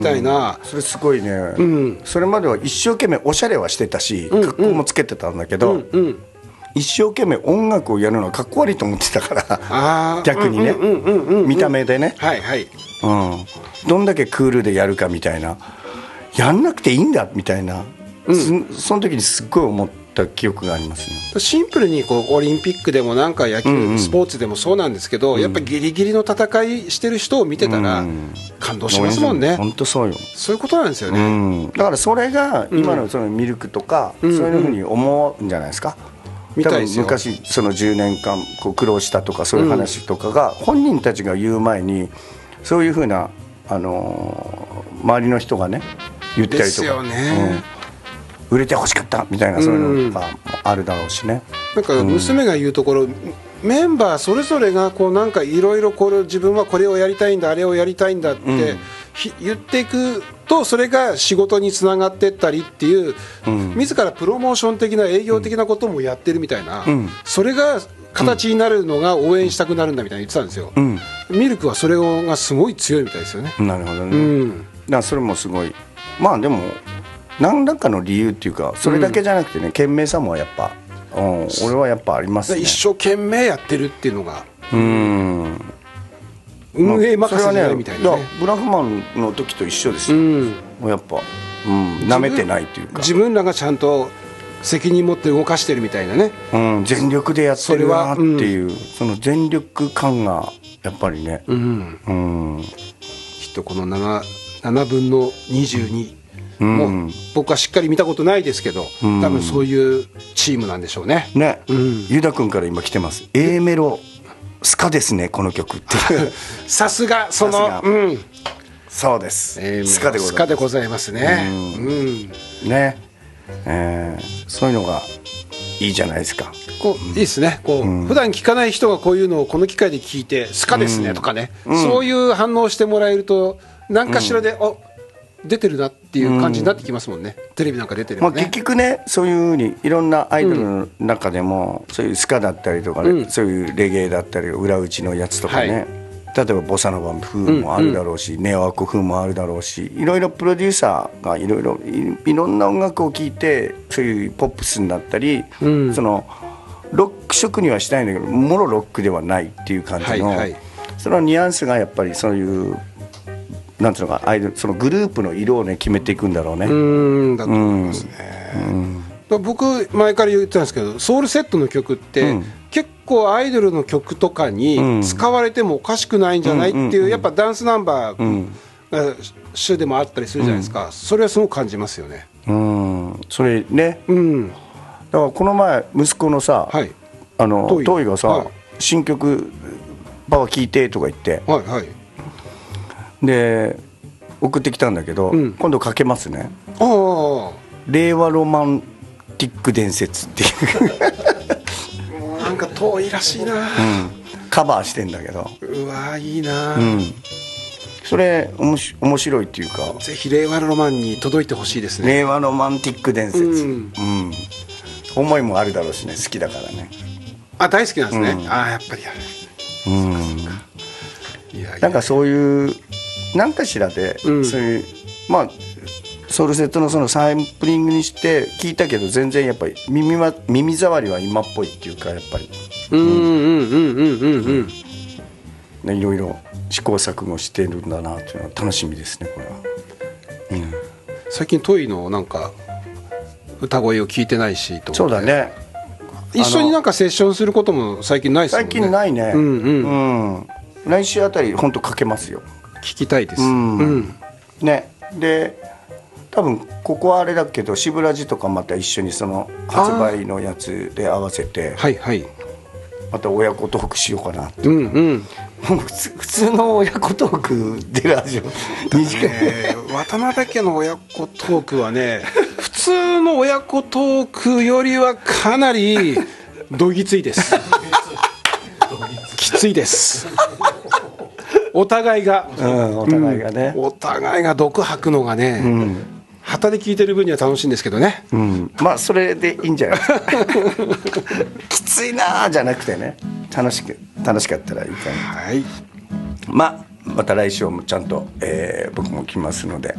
たいな、 それすごいね、それまでは一生懸命おしゃれはしてたし、格好もつけてたんだけど、一生懸命音楽をやるのはかっこ悪いと思ってたから逆にね、見た目でね、どんだけクールでやるかみたいな、やんなくていいんだみたいな、その時にすっごい思った記憶がありますね。 シンプルにこうオリンピックでもなんか野球、スポーツでもそうなんですけど、やっぱりギリギリの戦いしてる人を見てたら感動しますもんね。 本当そうよ。 そういうことなんですよね。 だからそれが今のそのミルクとか、そういうふうに思うんじゃないですか。多分昔その10年間こう苦労したとかそういう話とかが本人たちが言う前に、そういうふうな周りの人がね言ったりとかですよね、売れてほしかったみたいな、そういうのがあるだろうしね。 なんか娘が言うところ、メンバーそれぞれがこうなんかいろいろ自分はこれをやりたいんだあれをやりたいんだって言っていくと、それが仕事につながっていったりっていう、自らプロモーション的な営業的なこともやってるみたいな、それが形になるのが応援したくなるんだみたいな言ってたんですよ。ミルクはそれがすごい強いみたいですよね。 なるほどね。だからそれもすごい、まあでも何らかの理由っていうか、それだけじゃなくてね、懸命さもやっぱ、俺はやっぱありますね。 一生懸命やってるっていうのが、運営任せじゃないみたいなね。 ブラフマンの時と一緒ですよ。もうやっぱなめてないというか、 自分らがちゃんと責任持って動かしてるみたいなね、 全力でやってるなっていう、その全力感がやっぱりね、 きっとこの7分の22もう僕はしっかり見たことないですけど、多分そういうチームなんでしょうね。 ユダ君から今来てます。A メロスカですねこの曲ってさすがその、 そうです、 スカでございますね。 ね、そういうのがいいじゃないですか。 いいですね。普段聞かない人がこういうのをこの機会で聞いてスカですねとかね、そういう反応してもらえると何かしらで、出てるなっていう感じになってきますもんね。テレビなんか出てるよね。 結局ね、そういうふうにいろんなアイドルの中でも、そういうスカだったりとかね、そういうレゲエだったり裏打ちのやつとかね、例えばボサノバ風もあるだろうし、ネオアコ風もあるだろうし、いろいろプロデューサーがいろんな音楽を聴いて、そういうポップスになったり、そのロック色にはしたいんだけどもろロックではないっていう感じの、そのニュアンスがやっぱりそういうなんていうのか、そのグループの色をね決めていくんだろうね。 だと思いますね。僕前から言ってたんですけど、ソウルセットの曲って、結構アイドルの曲とかに使われてもおかしくないんじゃないっていう、やっぱダンスナンバーが主でもあったりするじゃないですか。それはすごく感じますよね。 それね、だからこの前息子のさ、トイがさ、新曲パパ聴いてとか言って、で送ってきたんだけど、今度かけますね。令和ロマンティック伝説っていうなんか遠いらしいな、 カバーしてんだけど、 うわいいな、 それ面白いっていうか、 ぜひ令和ロマンに届いてほしいですね。 令和ロマンティック伝説、思いもあるだろうしね、好きだからね。 大好きなんですね。やっぱりなんかそういう何かしらで、そういうソウルセットのそのサンプリングにして聞いたけど、全然やっぱり耳障りは今っぽいっていうか、やっぱりいろいろ試行錯誤してるんだなというのは楽しみですね、これは。 最近トイのなんか歌声を聞いてないしと思って。 そうだね、 一緒になんかセッションすることも最近ないですもんね。 最近ないね。来週あたり本当かけますよ。 聞きたいです。 ね、で多分ここはあれだけど、シブラジとかまた一緒にその発売のやつで合わせて、また親子トークしようかなって。普通の親子トークでラジオ2時間渡辺家の親子トークはね、普通の親子トークよりはかなりどぎついですきついです。お互いがね、お互いが毒吐くのがね、旗で聞いてる分には楽しいんですけどね。 まあそれでいいんじゃないですかきついなじゃなくてね、楽しかったらいいかな。 はい。 まあまた来週もちゃんと、僕も来ますので